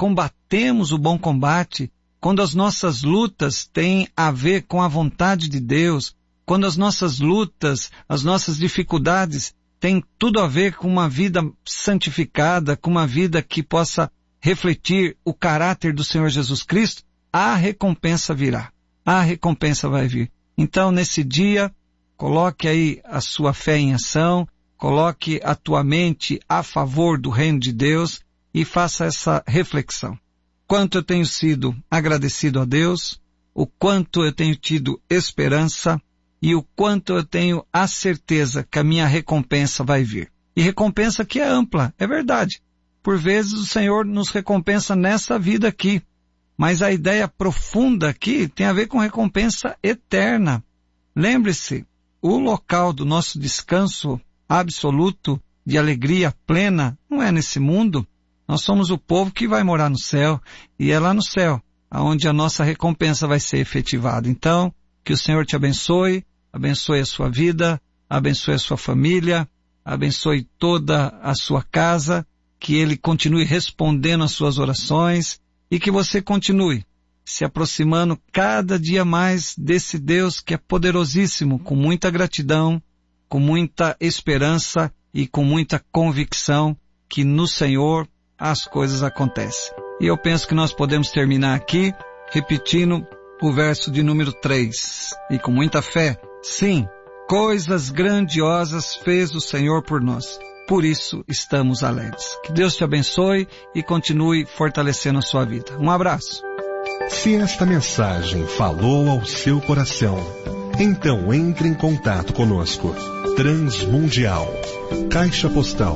combatemos o bom combate, quando as nossas lutas têm a ver com a vontade de Deus, quando as nossas lutas, as nossas dificuldades têm tudo a ver com uma vida santificada, com uma vida que possa refletir o caráter do Senhor Jesus Cristo, a recompensa virá. A recompensa vai vir. Então, nesse dia, coloque aí a sua fé em ação, coloque a tua mente a favor do reino de Deus e faça essa reflexão. Quanto eu tenho sido agradecido a Deus, o quanto eu tenho tido esperança e o quanto eu tenho a certeza que a minha recompensa vai vir. E recompensa que é ampla, é verdade. Por vezes o Senhor nos recompensa nessa vida aqui, mas a ideia profunda aqui tem a ver com recompensa eterna. Lembre-se, o local do nosso descanso absoluto, de alegria plena, não é nesse mundo. Nós somos o povo que vai morar no céu, e é lá no céu, onde a nossa recompensa vai ser efetivada. Então, que o Senhor te abençoe a sua vida, abençoe a sua família, abençoe toda a sua casa, que Ele continue respondendo às suas orações, e que você continue se aproximando cada dia mais desse Deus que é poderosíssimo, com muita gratidão, com muita esperança e com muita convicção que no Senhor as coisas acontecem. E eu penso que nós podemos terminar aqui repetindo o verso de número 3. E com muita fé, sim, coisas grandiosas fez o Senhor por nós. Por isso estamos alegres. Que Deus te abençoe e continue fortalecendo a sua vida. Um abraço. Se esta mensagem falou ao seu coração, então entre em contato conosco. Transmundial, Caixa Postal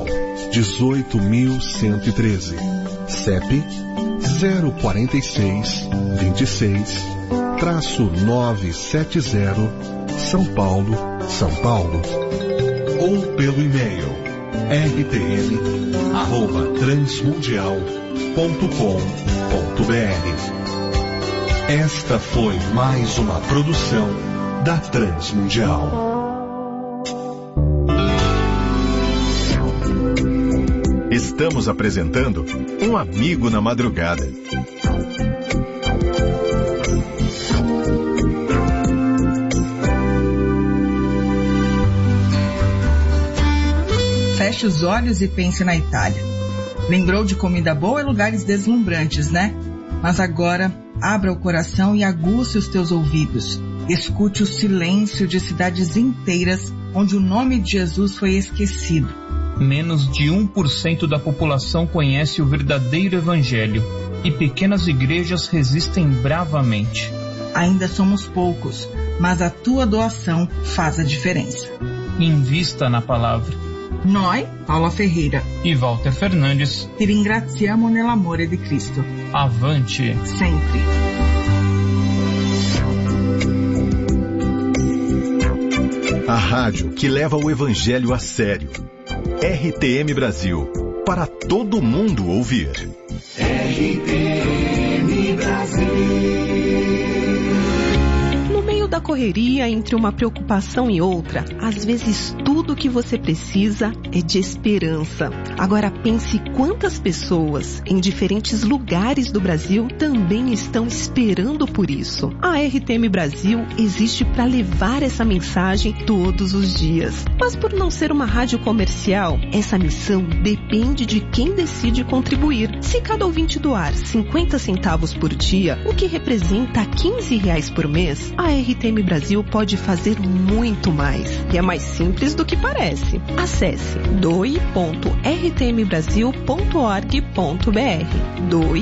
18.113, CEP 04626-970, São Paulo, São Paulo. Ou pelo e-mail rtm@transmundial.com.br. Esta foi mais uma produção da Transmundial. Estamos apresentando Um Amigo na Madrugada. Feche os olhos e pense na Itália. Lembrou de comida boa e lugares deslumbrantes, né? Mas agora, abra o coração e aguce os teus ouvidos. Escute o silêncio de cidades inteiras onde o nome de Jesus foi esquecido. Menos de 1% da população conhece o verdadeiro evangelho e pequenas igrejas resistem bravamente. Ainda somos poucos, mas a tua doação faz a diferença. Invista na palavra. Noi, Paula Ferreira e Walter Fernandes, ti ringraziamo nell'amore di Cristo. Avante sempre. A rádio que leva o evangelho a sério. RTM Brasil, para todo mundo ouvir. RTM Brasil. No meio da correria, entre uma preocupação e outra, às vezes tudo o que você precisa é de esperança. Agora pense quantas pessoas em diferentes lugares do Brasil também estão esperando por isso. A RTM Brasil existe para levar essa mensagem todos os dias. Mas por não ser uma rádio comercial, essa missão depende de quem decide contribuir. Se cada ouvinte doar 50 centavos por dia, o que representa R$15 por mês, a RTM Brasil pode fazer muito mais. E é mais simples do que parece. Acesse doe.rtmbrasil.org.br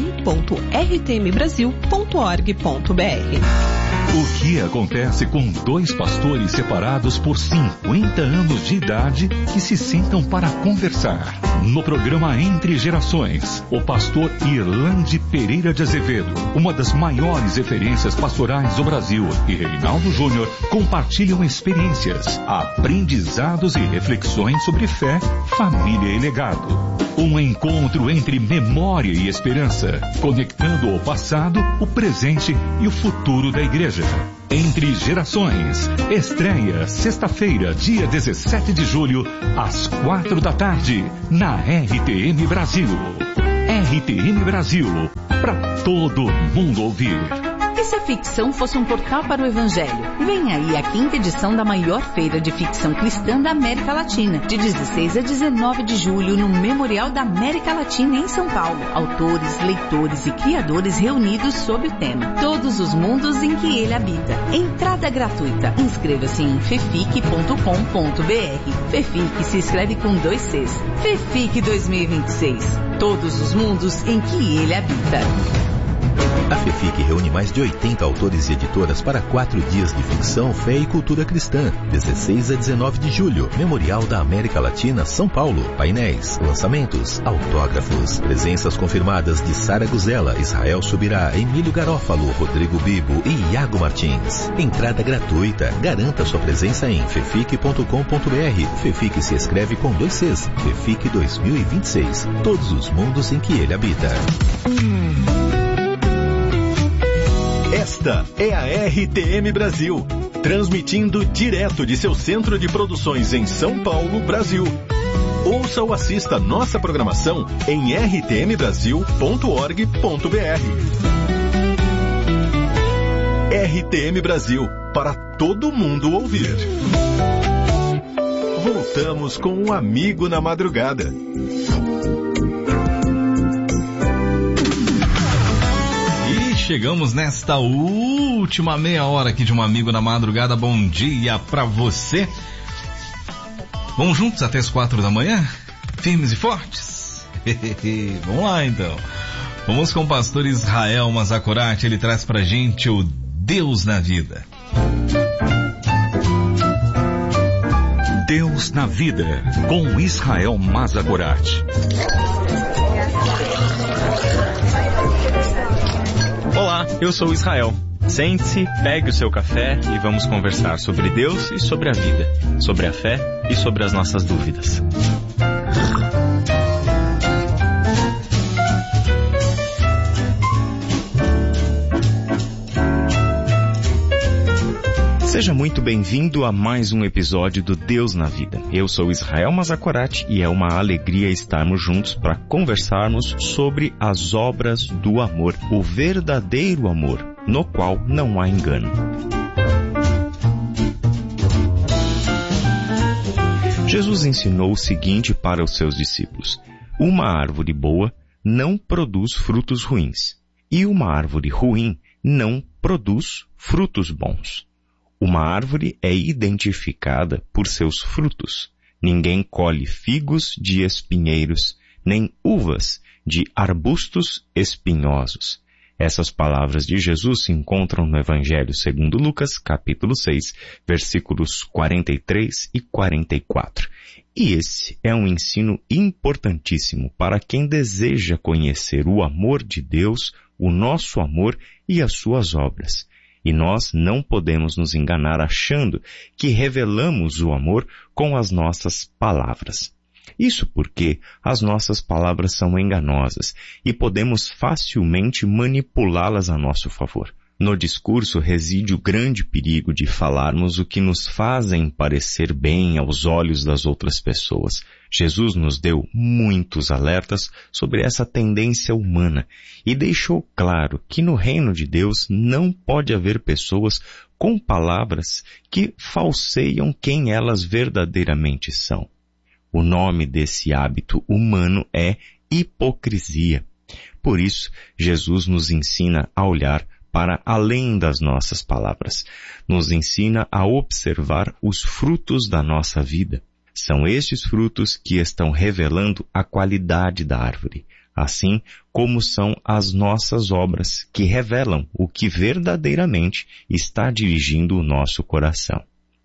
doe.rtmbrasil.org.br. O que acontece com dois pastores separados por 50 anos de idade que se sentam para conversar? No programa Entre Gerações, o pastor Irlande Pereira de Azevedo, uma das maiores referências pastorais do Brasil, e Reinaldo Júnior compartilham experiências, aprendizados e reflexões sobre fé, família e legado. Um encontro entre memória e esperança, conectando o passado, o presente e o futuro da igreja. Entre Gerações, estreia sexta-feira, dia 17 de julho, às 4 da tarde, na RTM Brasil. RTM Brasil, para todo mundo ouvir. E se a ficção fosse um portal para o Evangelho? Vem aí a 5ª edição da maior feira de ficção cristã da América Latina, de 16 a 19 de julho, no Memorial da América Latina, em São Paulo. Autores, leitores e criadores reunidos sob o tema Todos os Mundos em que Ele Habita. Entrada gratuita. Inscreva-se em fefic.com.br. Fefic se escreve com 2 Cs. Fefic 2026. Todos os mundos em que Ele habita. A FEFIC reúne mais de 80 autores e editoras para 4 dias de ficção, fé e cultura cristã. 16 a 19 de julho, Memorial da América Latina, São Paulo. Painéis, lançamentos, autógrafos. Presenças confirmadas de Sara Guzella, Israel Subirá, Emílio Garófalo, Rodrigo Bibo e Iago Martins. Entrada gratuita. Garanta sua presença em fefic.com.br. FEFIC se escreve com 2 Cs. FEFIC 2026. Todos os mundos em que ele habita. Esta é a RTM Brasil, transmitindo direto de seu centro de produções em São Paulo, Brasil. Ouça ou assista nossa programação em rtmbrasil.org.br. RTM Brasil, para todo mundo ouvir. Voltamos com um amigo na madrugada. Chegamos nesta última meia hora aqui de Um Amigo na Madrugada. Bom dia pra você. Vamos juntos até as 4 da manhã? Firmes e fortes? Vamos lá então. Vamos com o pastor Israel Mazakorati. Ele traz pra gente o Deus na Vida. Deus na Vida, com Israel Mazakorati. Olá, eu sou Israel. Sente-se, pegue o seu café e vamos conversar sobre Deus e sobre a vida, sobre a fé e sobre as nossas dúvidas. Seja muito bem-vindo a mais um episódio do Deus na Vida. Eu sou Israel Mazakorati e é uma alegria estarmos juntos para conversarmos sobre as obras do amor, o verdadeiro amor, no qual não há engano. Jesus ensinou o seguinte para os seus discípulos: uma árvore boa não produz frutos ruins, e uma árvore ruim não produz frutos bons. Uma árvore é identificada por seus frutos. Ninguém colhe figos de espinheiros, nem uvas de arbustos espinhosos. Essas palavras de Jesus se encontram no Evangelho segundo Lucas, capítulo 6, versículos 43 e 44. E esse é um ensino importantíssimo para quem deseja conhecer o amor de Deus, o nosso amor e as suas obras. E nós não podemos nos enganar achando que revelamos o amor com as nossas palavras. Isso porque as nossas palavras são enganosas e podemos facilmente manipulá-las a nosso favor. No discurso reside o grande perigo de falarmos o que nos fazem parecer bem aos olhos das outras pessoas. Jesus nos deu muitos alertas sobre essa tendência humana e deixou claro que no reino de Deus não pode haver pessoas com palavras que falseiam quem elas verdadeiramente são. O nome desse hábito humano é hipocrisia. Por isso, Jesus nos ensina a olhar para além das nossas palavras. Nos ensina a observar os frutos da nossa vida. São estes frutos que estão revelando a qualidade da árvore, assim como são as nossas obras que revelam o que verdadeiramente está dirigindo o nosso coração.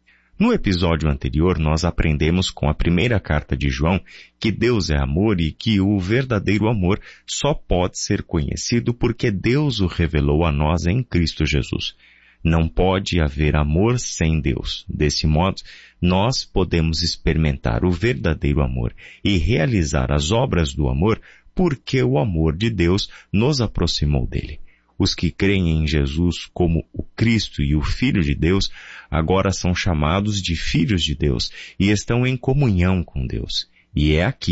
No episódio anterior, nós aprendemos com a primeira carta de João que Deus é amor e que o verdadeiro amor só pode ser conhecido porque Deus o revelou a nós em Cristo Jesus. Não pode haver amor sem Deus. Desse modo, nós podemos experimentar o verdadeiro amor e realizar as obras do amor porque o amor de Deus nos aproximou dele. Os que creem em Jesus como o Cristo e o Filho de Deus agora são chamados de filhos de Deus e estão em comunhão com Deus. E é aqui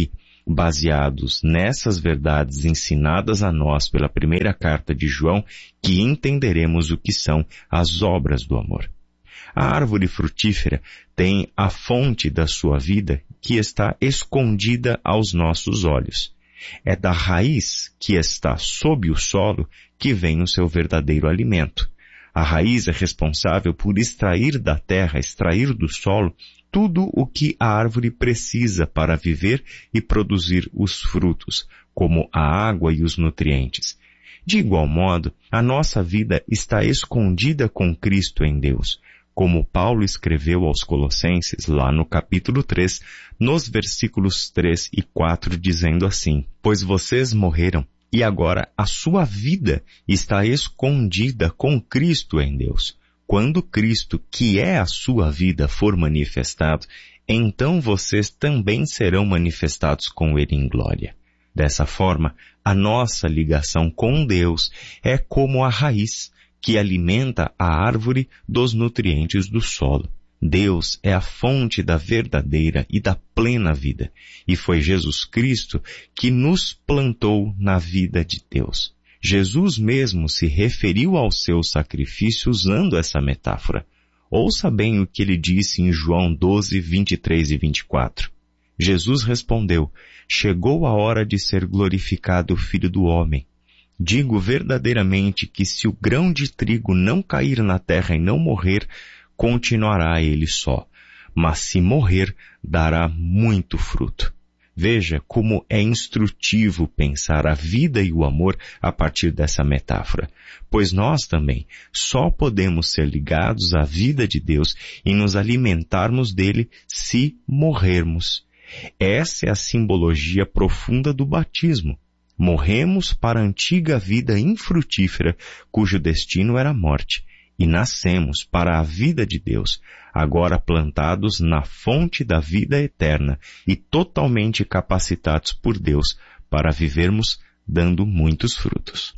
baseados nessas verdades ensinadas a nós pela primeira carta de João, que entenderemos o que são as obras do amor. A árvore frutífera tem a fonte da sua vida que está escondida aos nossos olhos. É da raiz que está sob o solo que vem o seu verdadeiro alimento. A raiz é responsável por extrair da terra, extrair do solo, tudo o que a árvore precisa para viver e produzir os frutos, como a água e os nutrientes. De igual modo, a nossa vida está escondida com Cristo em Deus, como Paulo escreveu aos Colossenses, lá no capítulo 3, nos versículos 3 e 4, dizendo assim: pois vocês morreram, e agora a sua vida está escondida com Cristo em Deus. Quando Cristo, que é a sua vida, for manifestado, então vocês também serão manifestados com Ele em glória. Dessa forma, a nossa ligação com Deus é como a raiz, que alimenta a árvore dos nutrientes do solo. Deus é a fonte da verdadeira e da plena vida, e foi Jesus Cristo que nos plantou na vida de Deus. Jesus mesmo se referiu ao seu sacrifício usando essa metáfora. Ouça bem o que ele disse em João 12, 23 e 24. Jesus respondeu: chegou a hora de ser glorificado o Filho do Homem. Digo verdadeiramente que se o grão de trigo não cair na terra e não morrer, continuará ele só, mas se morrer, dará muito fruto. Veja como é instrutivo pensar a vida e o amor a partir dessa metáfora, pois nós também só podemos ser ligados à vida de Deus e nos alimentarmos dele se morrermos. Essa é a simbologia profunda do batismo. Morremos para a antiga vida infrutífera, cujo destino era a morte, e nascemos para a vida de Deus, agora plantados na fonte da vida eterna e totalmente capacitados por Deus para vivermos dando muitos frutos.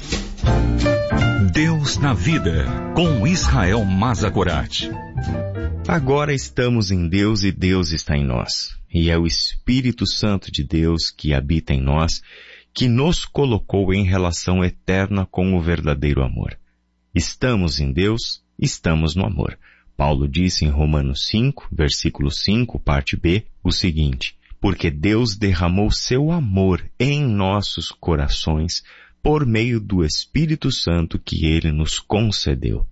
Deus na vida, com Israel Mazagorat. Agora estamos em Deus e Deus está em nós, e é o Espírito Santo de Deus que habita em nós, que nos colocou em relação eterna com o verdadeiro amor. Estamos em Deus, estamos no amor. Paulo disse em Romanos 5, versículo 5, parte B, o seguinte: porque Deus derramou seu amor em nossos corações por meio do Espírito Santo que Ele nos concedeu.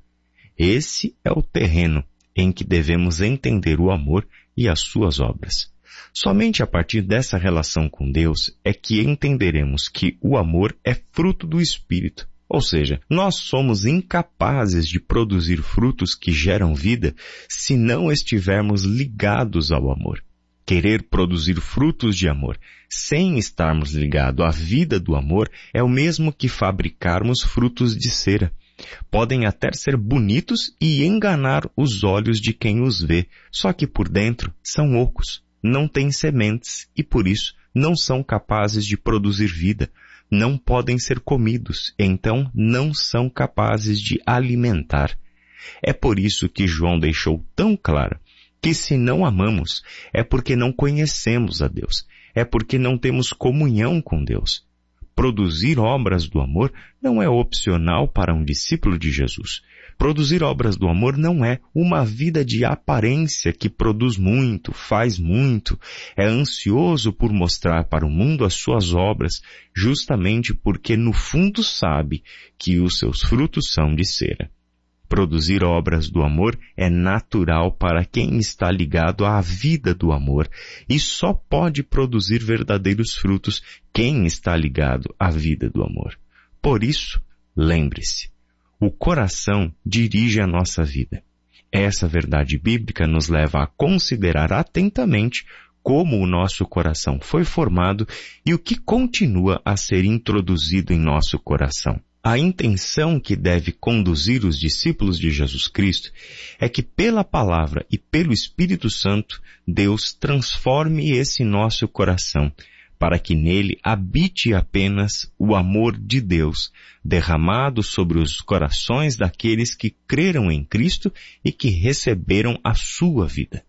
Esse é o terreno em que devemos entender o amor e as suas obras. Somente a partir dessa relação com Deus é que entenderemos que o amor é fruto do Espírito. Ou seja, nós somos incapazes de produzir frutos que geram vida se não estivermos ligados ao amor. Querer produzir frutos de amor sem estarmos ligados à vida do amor é o mesmo que fabricarmos frutos de cera. Podem até ser bonitos e enganar os olhos de quem os vê, só que por dentro são ocos, não têm sementes e por isso não são capazes de produzir vida. Não podem ser comidos, então não são capazes de alimentar. É por isso que João deixou tão claro que se não amamos, é porque não conhecemos a Deus, é porque não temos comunhão com Deus. Produzir obras do amor não é opcional para um discípulo de Jesus. Produzir obras do amor não é uma vida de aparência que produz muito, faz muito, é ansioso por mostrar para o mundo as suas obras, justamente porque no fundo sabe que os seus frutos são de cera. Produzir obras do amor é natural para quem está ligado à vida do amor e só pode produzir verdadeiros frutos quem está ligado à vida do amor. Por isso, lembre-se, o coração dirige a nossa vida. Essa verdade bíblica nos leva a considerar atentamente como o nosso coração foi formado e o que continua a ser introduzido em nosso coração. A intenção que deve conduzir os discípulos de Jesus Cristo é que pela palavra e pelo Espírito Santo, Deus transforme esse nosso coração, para que nele habite apenas o amor de Deus, derramado sobre os corações daqueles que creram em Cristo e que receberam a sua vida.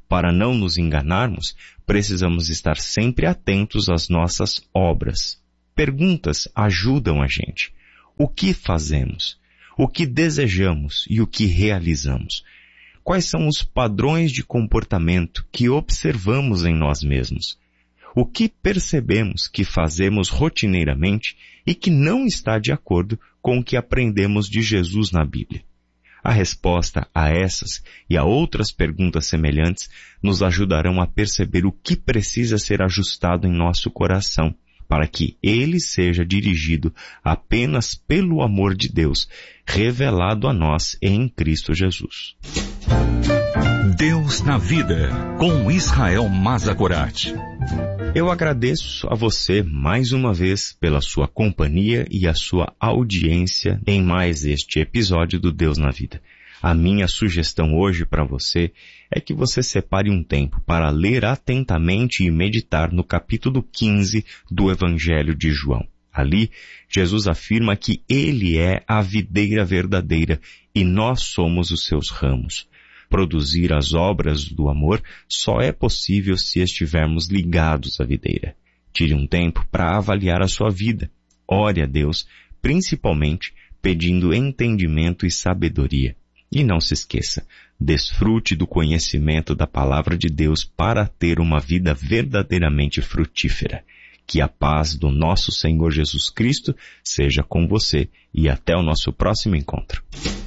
para não nos enganarmos, precisamos estar sempre atentos às nossas obras. Perguntas ajudam a gente. O que fazemos? O que desejamos e o que realizamos? Quais são os padrões de comportamento que observamos em nós mesmos? O que percebemos que fazemos rotineiramente e que não está de acordo com o que aprendemos de Jesus na Bíblia? A resposta a essas e a outras perguntas semelhantes nos ajudarão a perceber o que precisa ser ajustado em nosso coração, para que ele seja dirigido apenas pelo amor de Deus, revelado a nós em Cristo Jesus. Deus na Vida, com Israel Mazakorati. Eu agradeço a você mais uma vez pela sua companhia e a sua audiência em mais este episódio do Deus na Vida. A minha sugestão hoje para você é que você separe um tempo para ler atentamente e meditar no capítulo 15 do Evangelho de João. Ali, Jesus afirma que Ele é a videira verdadeira e nós somos os seus ramos. Produzir as obras do amor só é possível se estivermos ligados à videira. Tire um tempo para avaliar a sua vida. Ore a Deus, principalmente pedindo entendimento e sabedoria. E não se esqueça, desfrute do conhecimento da palavra de Deus para ter uma vida verdadeiramente frutífera. Que a paz do nosso Senhor Jesus Cristo seja com você e até o nosso próximo encontro.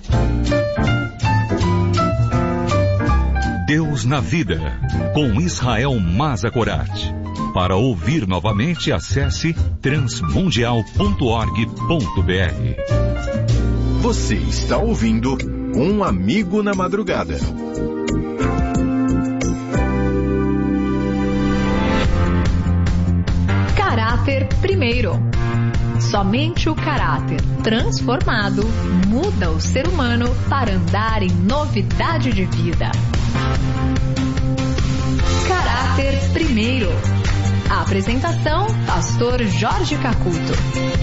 Deus na Vida, com Israel Mazakorati. Para ouvir novamente, acesse transmundial.org.br. Você está ouvindo Um Amigo na Madrugada. Caráter primeiro. Somente o caráter transformado muda o ser humano para andar em novidade de vida. Caráter primeiro. A apresentação, Pastor Jorge Cacuto.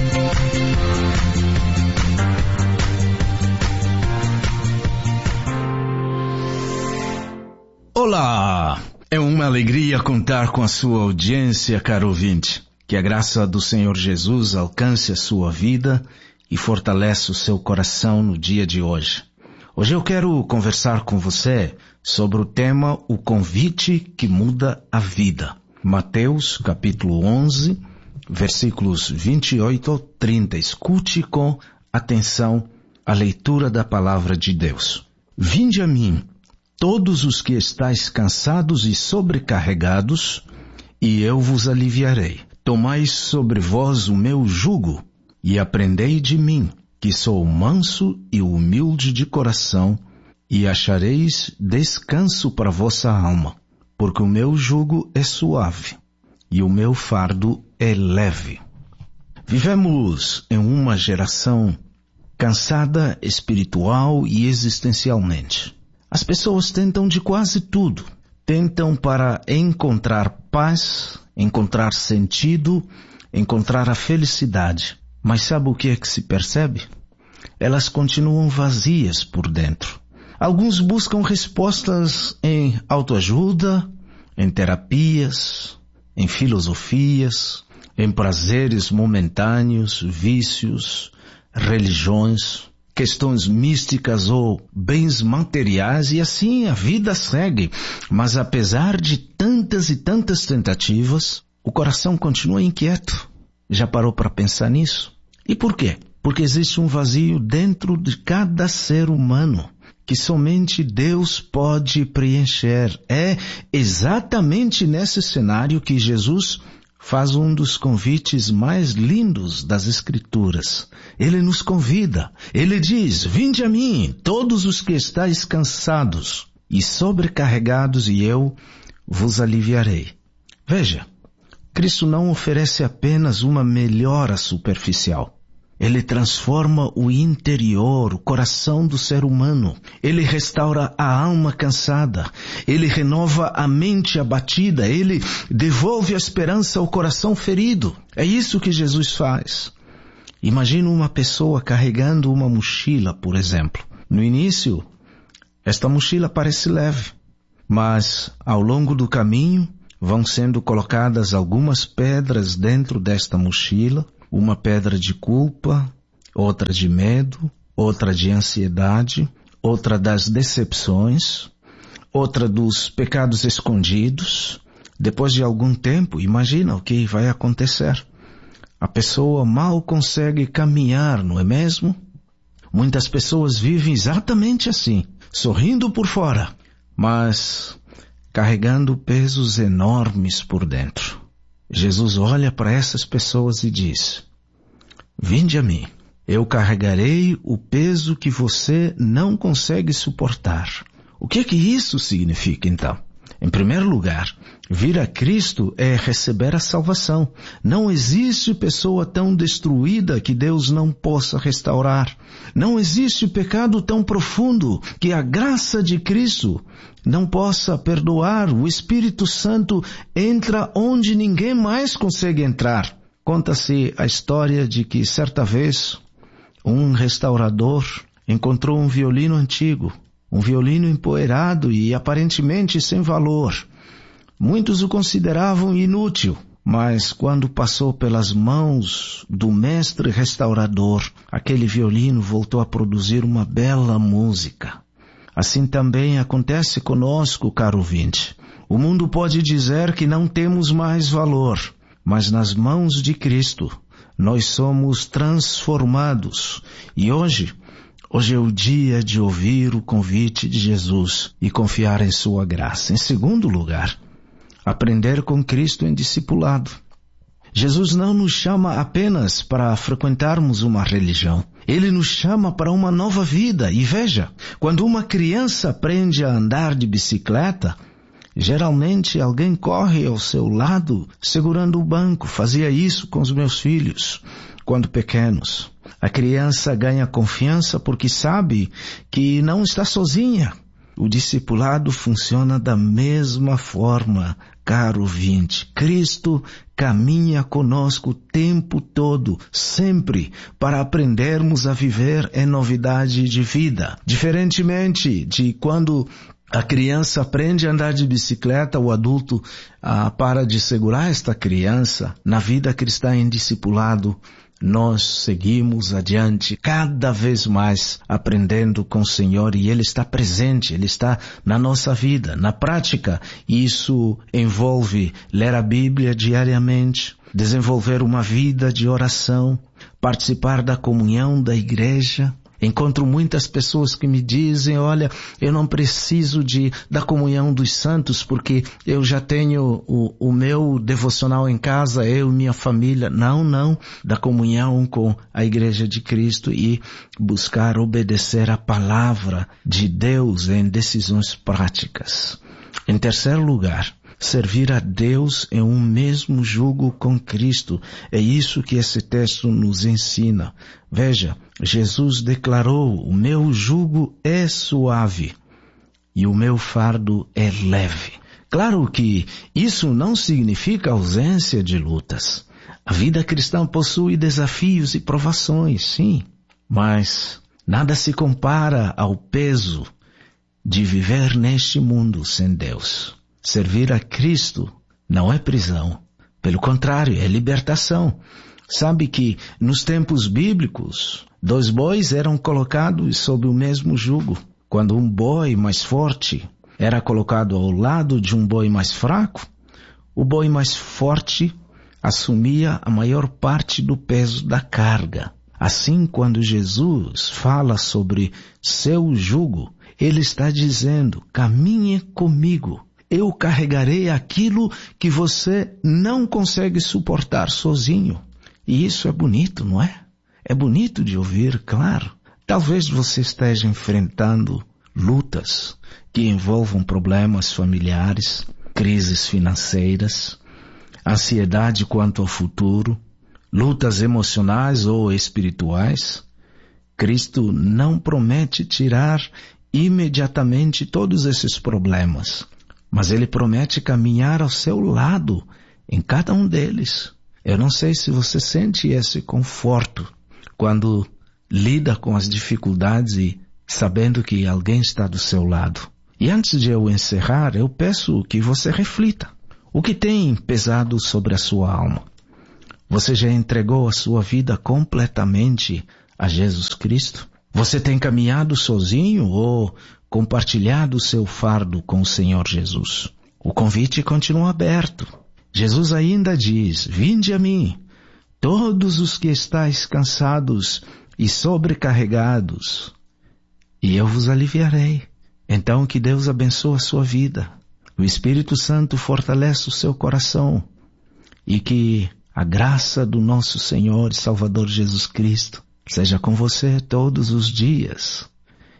Olá! É uma alegria contar com a sua audiência, caro ouvinte. Que a graça do Senhor Jesus alcance a sua vida e fortaleça o seu coração no dia de hoje. Hoje eu quero conversar com você sobre o tema O Convite que Muda a Vida. Mateus, capítulo 11, versículos 28 ao 30. Escute com atenção a leitura da palavra de Deus. Vinde a mim, todos os que estáis cansados e sobrecarregados, e eu vos aliviarei. Tomai sobre vós o meu jugo, e aprendei de mim, que sou manso e humilde de coração, e achareis descanso para vossa alma, porque o meu jugo é suave, e o meu fardo é leve. Vivemos em uma geração cansada espiritual e existencialmente. As pessoas tentam de quase tudo. Tentam para encontrar paz, encontrar sentido, encontrar a felicidade. Mas sabe o que é que se percebe? Elas continuam vazias por dentro. Alguns buscam respostas em autoajuda, em terapias, em filosofias, em prazeres momentâneos, vícios, religiões, questões místicas ou bens materiais, e assim a vida segue. Mas apesar de tantas e tantas tentativas, o coração continua inquieto. Já parou para pensar nisso? E por quê? Porque existe um vazio dentro de cada ser humano que somente Deus pode preencher. É exatamente nesse cenário que Jesus faz um dos convites mais lindos das Escrituras. Ele nos convida. Ele diz, vinde a mim, todos os que estáis cansados e sobrecarregados, e eu vos aliviarei. Veja, Cristo não oferece apenas uma melhora superficial. Ele transforma o interior, o coração do ser humano. Ele restaura a alma cansada. Ele renova a mente abatida. Ele devolve a esperança ao coração ferido. É isso que Jesus faz. Imagina uma pessoa carregando uma mochila, por exemplo. No início, esta mochila parece leve. Mas, ao longo do caminho, vão sendo colocadas algumas pedras dentro desta mochila, uma pedra de culpa, outra de medo, outra de ansiedade, outra das decepções, outra dos pecados escondidos. Depois de algum tempo, imagina o que vai acontecer. A pessoa mal consegue caminhar, não é mesmo? Muitas pessoas vivem exatamente assim, sorrindo por fora, mas carregando pesos enormes por dentro. Jesus olha para essas pessoas e diz: vinde a mim, eu carregarei o peso que você não consegue suportar. O que isso significa então? Em primeiro lugar, vir a Cristo é receber a salvação. Não existe pessoa tão destruída que Deus não possa restaurar. Não existe pecado tão profundo que a graça de Cristo não possa perdoar. O Espírito Santo entra onde ninguém mais consegue entrar. Conta-se a história de que certa vez um restaurador encontrou um violino antigo, um violino empoeirado e aparentemente sem valor. Muitos o consideravam inútil, mas quando passou pelas mãos do mestre restaurador, aquele violino voltou a produzir uma bela música. Assim também acontece conosco, caro ouvinte. O mundo pode dizer que não temos mais valor, mas nas mãos de Cristo nós somos transformados. E hoje é o dia de ouvir o convite de Jesus e confiar em sua graça. Em segundo lugar, aprender com Cristo em discipulado. Jesus não nos chama apenas para frequentarmos uma religião. Ele nos chama para uma nova vida. E veja, quando uma criança aprende a andar de bicicleta, geralmente alguém corre ao seu lado segurando o banco. Fazia isso com os meus filhos quando pequenos. A criança ganha confiança porque sabe que não está sozinha. O discipulado funciona da mesma forma, caro ouvinte. Cristo caminha conosco o tempo todo, sempre, para aprendermos a viver em novidade de vida. Diferentemente de quando a criança aprende a andar de bicicleta, o adulto para de segurar esta criança, na vida cristã em discipulado, nós seguimos adiante cada vez mais aprendendo com o Senhor e Ele está presente, Ele está na nossa vida. Na prática, isso envolve ler a Bíblia diariamente, desenvolver uma vida de oração, participar da comunhão da igreja. Encontro muitas pessoas que me dizem, olha, eu não preciso da comunhão dos santos porque eu já tenho o meu devocional em casa, eu e minha família. Não, da comunhão com a Igreja de Cristo e buscar obedecer a palavra de Deus em decisões práticas. Em terceiro lugar, servir a Deus em um mesmo jugo com Cristo. É isso que esse texto nos ensina. Veja, Jesus declarou, o meu jugo é suave e o meu fardo é leve. Claro que isso não significa ausência de lutas. A vida cristã possui desafios e provações, sim, mas nada se compara ao peso de viver neste mundo sem Deus. Servir a Cristo não é prisão. Pelo contrário, é libertação. Sabe que nos tempos bíblicos, 2 bois eram colocados sob o mesmo jugo. Quando um boi mais forte era colocado ao lado de um boi mais fraco, o boi mais forte assumia a maior parte do peso da carga. Assim, quando Jesus fala sobre seu jugo, Ele está dizendo, caminhe comigo. Eu carregarei aquilo que você não consegue suportar sozinho. E isso é bonito, não é? É bonito de ouvir, claro. Talvez você esteja enfrentando lutas que envolvam problemas familiares, crises financeiras, ansiedade quanto ao futuro, lutas emocionais ou espirituais. Cristo não promete tirar imediatamente todos esses problemas, mas Ele promete caminhar ao seu lado em cada um deles. Eu não sei se você sente esse conforto quando lida com as dificuldades e sabendo que alguém está do seu lado. E antes de eu encerrar, eu peço que você reflita. O que tem pesado sobre a sua alma? Você já entregou a sua vida completamente a Jesus Cristo? Você tem caminhado sozinho ou compartilhado o seu fardo com o Senhor Jesus? O convite continua aberto. Jesus ainda diz: vinde a mim, todos os que estáis cansados e sobrecarregados, e eu vos aliviarei. Então que Deus abençoe a sua vida. O Espírito Santo fortaleça o seu coração e que a graça do nosso Senhor e Salvador Jesus Cristo seja com você todos os dias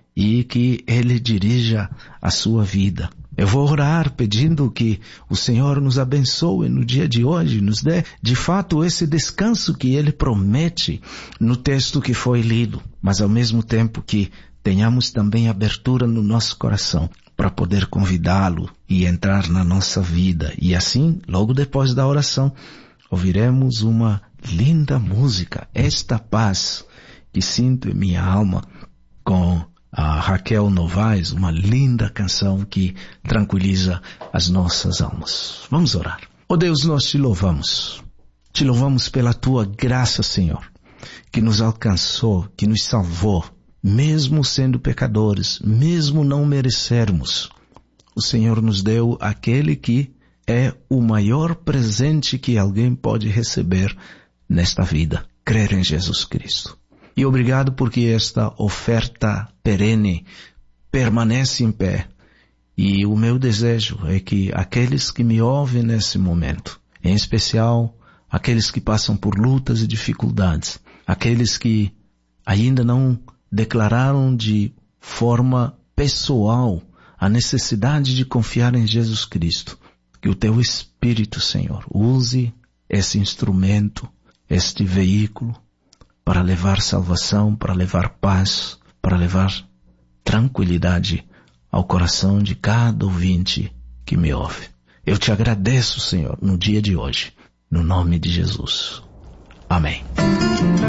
e que Ele dirija a sua vida. Eu vou orar pedindo que o Senhor nos abençoe no dia de hoje, nos dê de fato esse descanso que Ele promete no texto que foi lido, mas ao mesmo tempo que tenhamos também abertura no nosso coração para poder convidá-lo e entrar na nossa vida. E assim, logo depois da oração, ouviremos uma linda música, Esta Paz que Sinto em Minha Alma, com a Raquel Novaes, uma linda canção que tranquiliza as nossas almas. Vamos orar. Ó Deus, nós te louvamos. Te louvamos pela tua graça, Senhor, que nos alcançou, que nos salvou, mesmo sendo pecadores, mesmo não merecermos. O Senhor nos deu aquele que é o maior presente que alguém pode receber nesta vida, crer em Jesus Cristo. E obrigado porque esta oferta perene permanece em pé. E o meu desejo é que aqueles que me ouvem nesse momento, em especial aqueles que passam por lutas e dificuldades, aqueles que ainda não declararam de forma pessoal a necessidade de confiar em Jesus Cristo, que o teu Espírito, Senhor, use esse instrumento, este veículo, para levar salvação, para levar paz, para levar tranquilidade ao coração de cada ouvinte que me ouve. Eu te agradeço, Senhor, no dia de hoje, no nome de Jesus. Amém.